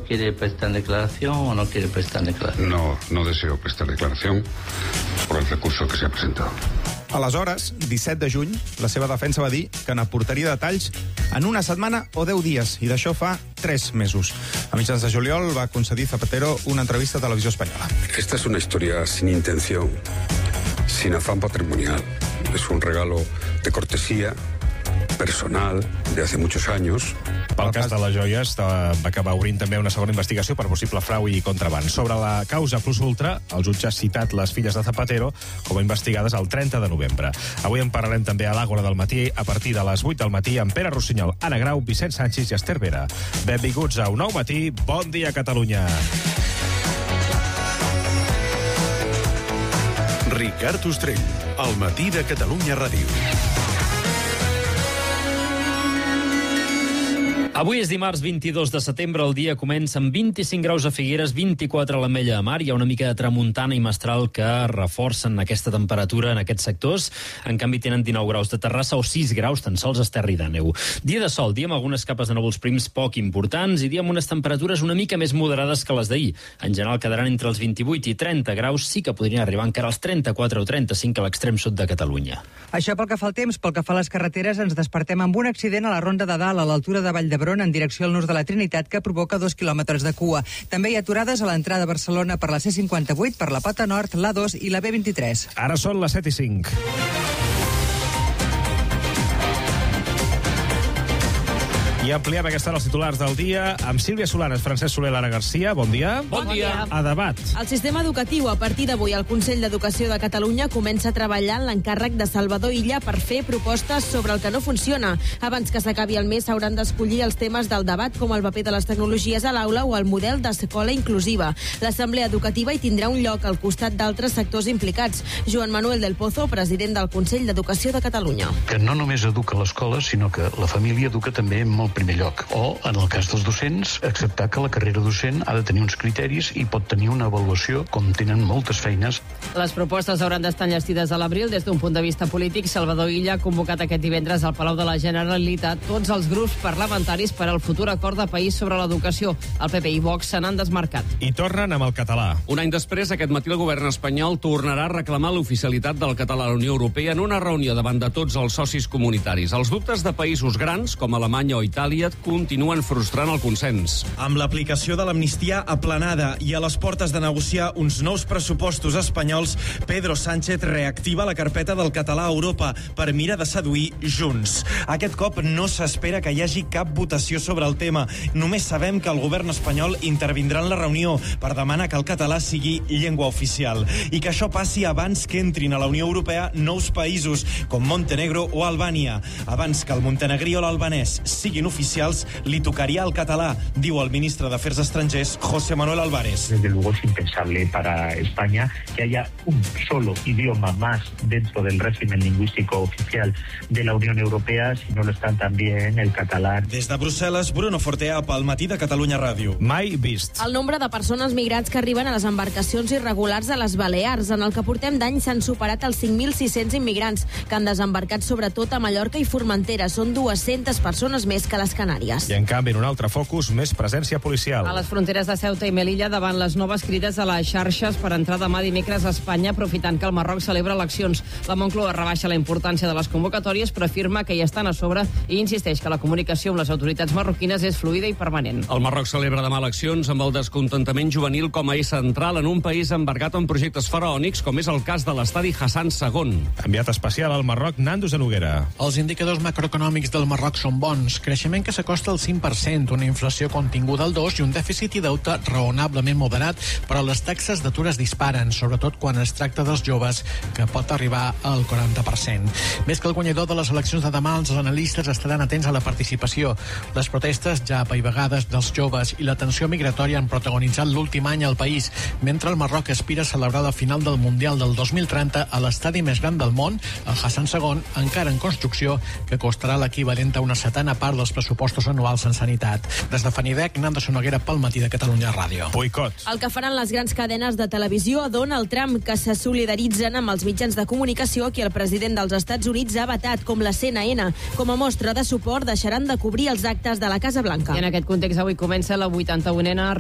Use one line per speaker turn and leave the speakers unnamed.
quiere prestar declaración o no quiere prestar declaración?
No deseo prestar declaración por el recurso que se ha presentado.
Aleshores, 17 de juny, la seva defensa va dir que n'aportaria detalls en una setmana o 10 dies, i d'això fa 3 mesos. A mitjans de juliol va concedir Zapatero una entrevista a Televisió Espanyola.
Esta es una historia sin intención, sin afán patrimonial. Es un regalo de cortesía personal de hace muchos años.
Pel cas de les joies va acabar obrint també una segona investigació per possible frau i contraban. Sobre la causa Plus Ultra, el jutge ha citat les filles de Zapatero com a investigades el 30 de novembre. Avui en parlarem també a l'Àgora del matí a partir de les 8 del matí amb Pere Rossinyol, Anna Grau, Vicent Sánchez i Esther Vera. Benvinguts a Un Nou Matí. Bon dia, Catalunya.
Ricard Ostrell, al matí de Catalunya Ràdio.
Avui és dimarts 22 de setembre, el dia comença amb 25 graus a Figueres, 24 a l'Ametlla de Mar. Hi ha una mica de tramuntana i mestral que reforcen aquesta temperatura en aquests sectors. En canvi, tenen 19 graus de terrassa o 6 graus, tan sols és terra i de neu. Dia de sol, dia amb algunes capes de núvols prims poc importants i dia amb unes temperatures una mica més moderades que les d'ahir. En general quedaran entre els 28 i 30 graus, sí que podrien arribar encara als 34 o 35 a l'extrem sud de Catalunya.
Això pel que fa al temps. Pel que fa a les carreteres, ens despertem amb un accident a la Ronda de Dalt, a l'altura de Vall d'Hebron, en direcció al nus de la Trinitat, que provoca 2 quilòmetres de cua. També hi ha aturades a l'entrada a Barcelona per la C58, per la Pota Nord, l'A2 i la B23.
Ara són les 7:05. I ampliem aquesta hora els titulars del dia amb Sílvia Solanes, Francesc Soler, Lara Garcia. Bon dia.
Bon dia.
A debat.
El sistema educatiu, a partir d'avui, el Consell d'Educació de Catalunya comença a treballar en l'encàrrec de Salvador Illa per fer propostes sobre el que no funciona. Abans que s'acabi el mes s'hauran d'escollir els temes del debat, com el paper de les tecnologies a l'aula o el model d'escola inclusiva. L'Assemblea Educativa hi tindrà un lloc al costat d'altres sectors implicats. Joan Manuel del Pozo, president del Consell d'Educació de Catalunya.
Que no només educa l'escola, sinó que la família educa també en el primer lloc. O, en el cas dels docents, acceptar que la carrera docent ha de tenir uns criteris i pot tenir una avaluació, com tenen moltes feines.
Les propostes hauran d'estar enllestides a l'abril. Des d'un punt de vista polític, Salvador Illa ha convocat aquest divendres al Palau de la Generalitat tots els grups parlamentaris per al futur acord de país sobre l'educació. El PP i Vox se n'han desmarcat.
I tornen amb el català.
Un any després, aquest matí el govern espanyol tornarà a reclamar l'oficialitat del català a la Unió Europea en una reunió davant de tots els socis comunitaris. Els dubtes de països grans, com Alemanya o Itàlia, continuen frustrant el consens.
Amb l'aplicació de l'amnistia aplanada i a les portes de negociar uns nous pressupostos espanyols, Pedro Sánchez reactiva la carpeta del català a Europa per mirar de seduir Junts. Aquest cop no s'espera que hi hagi cap votació sobre el tema. Només sabem que el govern espanyol intervindrà en la reunió per demanar que el català sigui llengua oficial i que això passi abans que entrin a la Unió Europea nous països com Montenegro o Albània. Abans que el montenegrí o l'albanès siguin oficials, li tocaria el català, diu el ministre d'Afers Estrangers, José Manuel Álvarez.
Desde luego es impensable para España que haya un solo idioma más dentro del régimen lingüístico oficial de la Unión Europea, si no lo están también el catalán.
Des de Brussel·les, Bruno Fortea, pel matí de Catalunya Ràdio.
Mai vist.
El nombre de persones migrants que arriben a les embarcacions irregulars a les Balears. En el que portem d'any s'han superat els 5.600 immigrants que han desembarcat sobretot a Mallorca i Formentera. Són 200 persones més que les Canàries.
I en canvi, en un altre focus, més presència policial.
A les fronteres de Ceuta i Melilla, davant les noves crides a les xarxes per entrar demà dimecres a Espanya, aprofitant que el Marroc celebra eleccions. La Moncloa rebaixa la importància de les convocatòries, però afirma que hi estan a sobre i insisteix que la comunicació amb les autoritats marroquines és fluida i permanent.
El Marroc celebra demà eleccions amb el descontentament juvenil com a eix central en un país embargat en projectes faraònics, com és el cas de l'estadi Hassan II.
Enviat especial al Marroc, Nando Zanoguera.
Els indicadors macroeconòmics del Marroc són bons. Creixement que s'acosta al 5%, una inflació continguda al 2% i un dèficit i deute raonablement moderat, però les taxes d'atur es disparen, sobretot quan es tracta dels joves, que pot arribar al 40%. Més que el guanyador de les eleccions de demà, els analistes estaran atents a la participació. Les protestes ja apaivagades dels joves i la tensió migratòria han protagonitzat l'últim any al país, mentre el Marroc aspira a celebrar la final del Mundial del 2030 a l'estadi més gran del món, el Hassan II, encara en construcció, que costarà l'equivalent a una setena part dels pressupostos anuals en sanitat. Des de Fanidec, Nando Sonoguera pel matí de Catalunya Ràdio.
Boicot.
El que faran les grans cadenes de televisió a Donald Trump, que se solidaritzen amb els mitjans de comunicació que el president dels Estats Units ha vetat, com la CNN. Com a mostra de suport, deixaran de cobrir els actes de la Casa Blanca.
I en aquest context avui comença la 81a